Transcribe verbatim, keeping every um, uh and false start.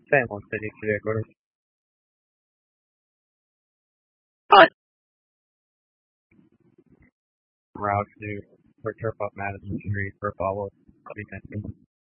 Sei molte di regole. Route to for trip up Madison Street for follow.